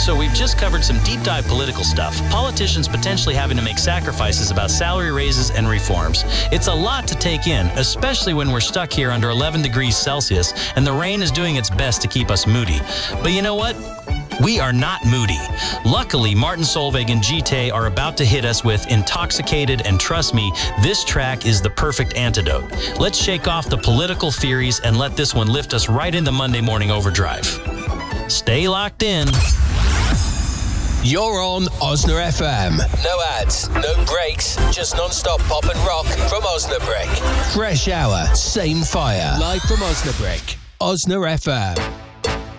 So we've just covered some deep dive political stuff. Politicians potentially having to make sacrifices about salary raises and reforms. It's a lot to take in, especially when we're stuck here under 11 degrees Celsius and the rain is doing its best to keep us moody. But you know what? We are not moody. Luckily, Martin Solveig and G-Tay are about to hit us with Intoxicated, and trust me, this track is the perfect antidote. Let's shake off the political theories and let this one lift us right into Monday Morning Overdrive. Stay locked in. You're on Osna FM. No ads, no breaks, just non-stop pop and rock from Osnabrick. Fresh hour, same fire. Live from Osnabrick. Osna FM.